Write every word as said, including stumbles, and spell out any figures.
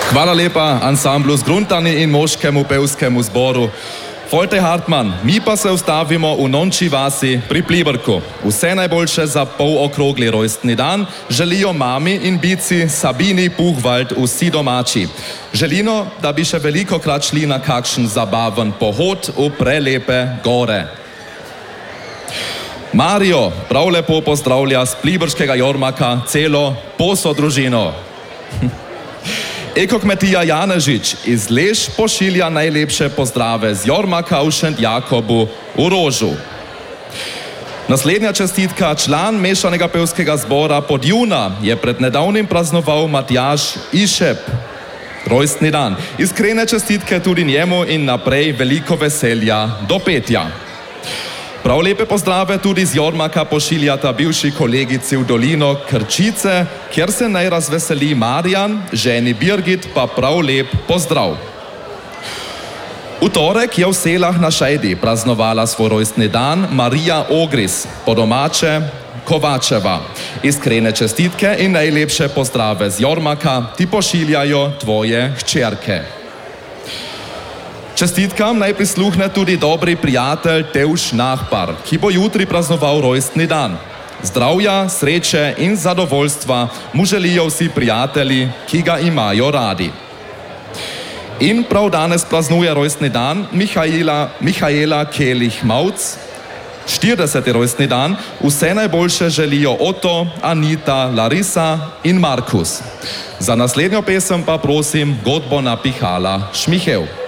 Hvala lepa ansamblu Zgruntani in moškemu pevskemu zboru. Folte Hartmann, mi pa se ustavimo v Nonči vasi pri Pliberku. Vse najboljše za polokrogli rojstni dan želijo mami in bici Sabini Buchwald vsi domači. Želimo, da bi še veliko krat šli na kakšen zabaven pohod v prelepe gore. Mario prav lepo pozdravlja z pliberškega Jormaka celo poso družino. Ekokmetija Janežič iz Leš pošilja najlepše pozdrave z Jormaka v Šentjakobu v Rožu. Naslednja čestitka, član mešanega pevskega zbora Podjuna, je pred nedavnim praznoval Matjaž Išep. Rojstni dan. Iskrene čestitke tudi njemu in naprej veliko veselja do petja. Prav lepe pozdrave tudi z Jormaka pošiljata bivši kolegici v dolino Krčice, kjer se naj razveseli Marjan, ženi Birgit pa prav lep pozdrav. V torek je v Selah na Šejdi praznovala svoj rojstni dan Marija Ogris, po domače Kovačeva. Iskrene čestitke in najlepše pozdrave z Jormaka ti pošiljajo tvoje hčerke. Čestitkam naj prisluhne tudi dobri prijatelj Tevš Nahbar, ki bo jutri praznoval rojstni dan. Zdravja, sreče in zadovoljstva mu želijo vsi prijatelji, ki ga imajo radi. In prav danes praznuje rojstni dan Mihaela, Mihaela Kelih-Mauc, štirideseti rojstni dan, vse najboljše želijo Oto, Anita, Larisa in Markus. Za naslednjo pesem pa prosim godbo napihala Šmihev.